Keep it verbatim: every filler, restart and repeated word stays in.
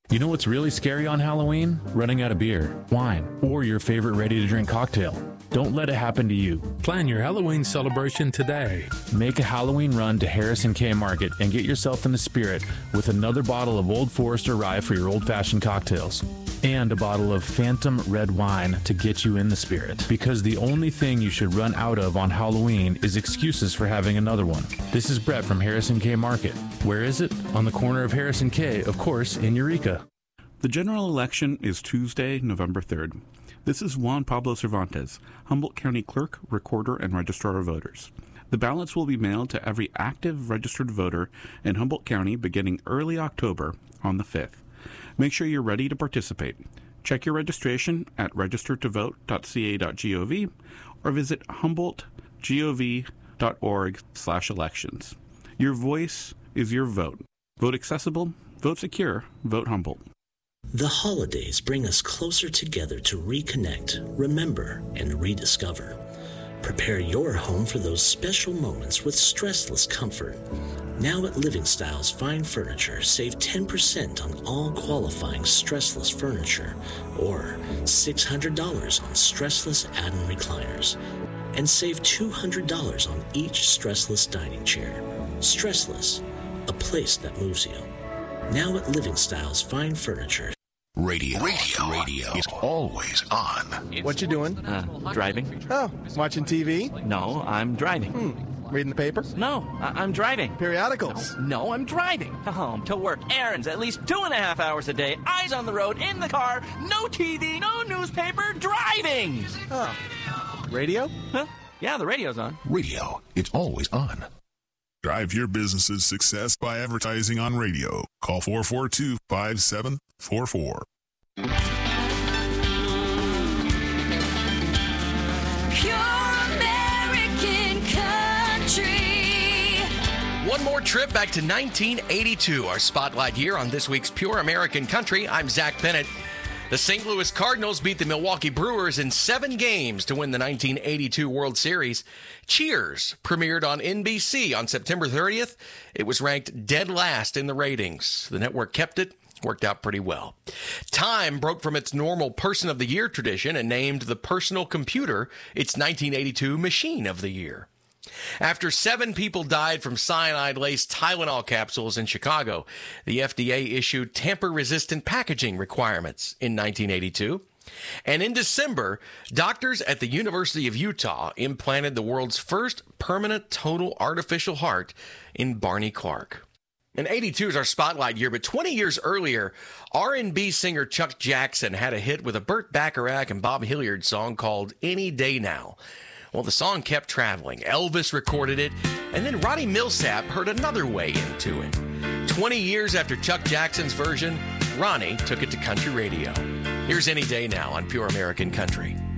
You know what's really scary on Halloween? Running out of beer, wine, or your favorite ready-to-drink cocktail. Don't let it happen to you. Plan your Halloween celebration today. Make a Halloween run to Harrison K Market and get yourself in the spirit with another bottle of Old Forester Rye for your old-fashioned cocktails. And a bottle of Phantom Red Wine to get you in the spirit. Because the only thing you should run out of on Halloween is excuses for having another one. This is Brett from Harrison K Market. Where is it? On the corner of Harrison K, of course, in Eureka. The general election is Tuesday, November third. This is Juan Pablo Cervantes, Humboldt County Clerk, Recorder, and Registrar of Voters. The ballots will be mailed to every active registered voter in Humboldt County beginning early October on the fifth. Make sure you're ready to participate. Check your registration at register to vote dot c a dot gov or visit humboldt gov dot org slash elections. Your voice is your vote. Vote accessible, vote secure, vote Humboldt. The holidays bring us closer together to reconnect, remember, and rediscover. Prepare your home for those special moments with stressless comfort. Now at Living Styles Fine Furniture, save ten percent on all qualifying stressless furniture or six hundred dollars on stressless add-on recliners. And save two hundred dollars on each stressless dining chair. Stressless, a place that moves you. Now at Living Styles Fine Furniture. Radio. Radio. Radio is always on. What you doing? Uh, driving. Oh, watching T V? No, I'm driving. Hmm. Reading the paper? No, I- I'm driving. Periodicals? No, no, I'm driving. Home, to work, errands, at least two and a half hours a day, eyes on the road, in the car, no T V, no newspaper, driving! Oh. Radio? Huh? Yeah, the radio's on. Radio, it's always on. Drive your business's success by advertising on radio. Call four four two, five seven four four. Pure American Country. One more trip back to nineteen eighty-two, our spotlight year on this week's Pure American Country. I'm Zach Bennett. The Saint Louis Cardinals beat the Milwaukee Brewers in seven games to win the nineteen eighty-two World Series. Cheers premiered on N B C on September thirtieth. It was ranked dead last in the ratings. The network kept it. Worked out pretty well. Time broke from its normal Person of the Year tradition and named the personal computer its nineteen eighty-two Machine of the Year. After seven people died from cyanide-laced Tylenol capsules in Chicago, the F D A issued tamper-resistant packaging requirements in nineteen eighty-two. And in December, doctors at the University of Utah implanted the world's first permanent total artificial heart in Barney Clark. And eighty-two is our spotlight year, but twenty years earlier, R and B singer Chuck Jackson had a hit with a Burt Bacharach and Bob Hilliard song called Any Day Now. Well, the song kept traveling. Elvis recorded it, and then Ronnie Milsap heard another way into it. twenty years after Chuck Jackson's version, Ronnie took it to country radio. Here's Any Day Now on Pure American Country.